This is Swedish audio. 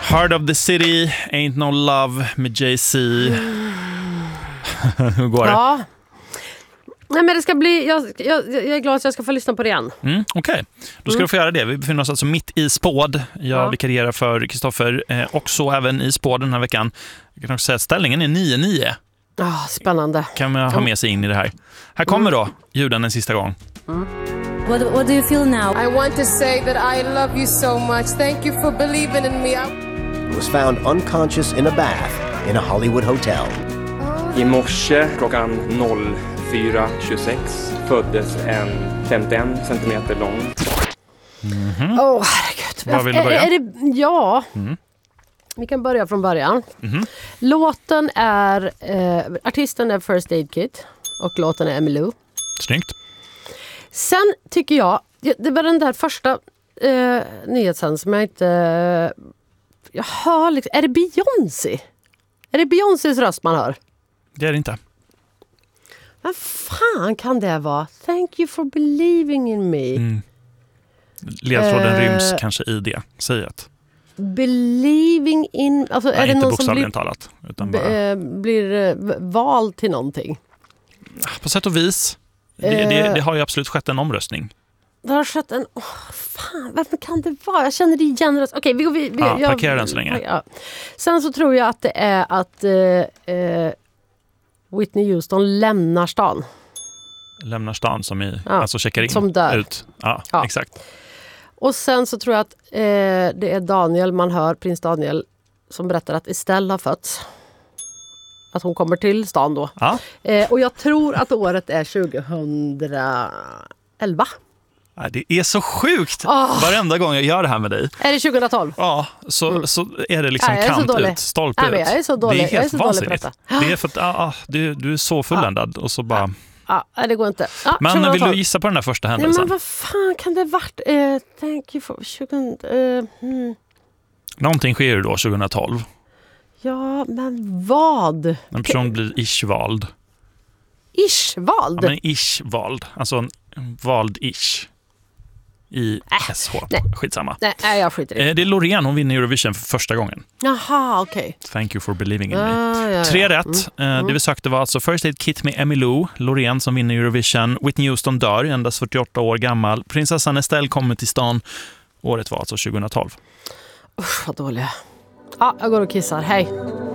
Heart of the City, Ain't No Love med Jay-Z. Hur går det? Ja. Nej, men det ska bli... Jag är glad att jag ska få lyssna på det igen. Okej. Då ska du få göra det. Vi befinner oss alltså mitt i spåd. Jag vikarierar för Kristoffer och så även i spåd den här veckan. Jag kan också säga att ställningen är 9-9. Spännande. Kan man ha med sig in i det här. Här kommer då ljuden en sista gång. What do you feel now? I want to say that I love you so much. Thank you for believing in me. Was found unconscious in a bath in a Hollywood hotel. I morse klockan 04.26 föddes en 51 centimeter lång. Herregud. Vad vill du börja? Vi kan börja från början. Låten är... artisten är First Aid Kit och låten är Emmylou. Snyggt. Sen tycker jag... Det var den där första nyhetsen som jag inte... Jag hör liksom... Är det Beyoncé? Är det Beyoncés röst man hör? Det är det inte. Vad fan kan det vara? Thank you for believing in me. Ledtråden ryms kanske i det. Säg ett. Believing in... Alltså, Nej, är det inte någon som talat. Utan bara... blir vald till någonting? På sätt och vis. Det har ju absolut skett en omröstning. Det har skett en... fan, vem kan det vara? Jag känner det igen. Okej, vi går... Parkera den så länge. Ja. Sen så tror jag att det är att Whitney Houston lämnar stan. Lämnar stan som i... alltså checkar in. Som dör. Ut. Ja, exakt. Och sen så tror jag att det är Daniel, man hör prins Daniel som berättar att Estelle har fötts. Att hon kommer till stan då. Ja. Och jag tror att året är 2011. Det är så sjukt. Varenda gång jag gör det här med dig. Är det 2012? Ja, så är det liksom kant ut, stolpe ut. Jag är så dålig. Det är helt vansinnigt. Dålig det är för att du är så fulländad och så bara... det går inte. Men 2012. vill du gissa på den där första händelsen? Nej, men vad fan kan det varit? Thank you for... Någonting sker ju då 2012. Ja, men vad? En person blir ish-vald. Ish-vald? Ja, men ish-vald. Alltså en vald ish. I SH. Skitsamma. Nej, jag skiter i. Det är Loreen, hon vinner Eurovision för första gången. Jaha, okej. Thank you for believing in me. 3 rätt. Det vi sökte var alltså First Aid Kit med Emmylou, Loreen som vinner Eurovision, Whitney Houston dör, endast 48 år gammal, prinsessan Estelle kommer till stan. Året var alltså 2012. Usch, vad dålig. Jag går och kissar. Hej.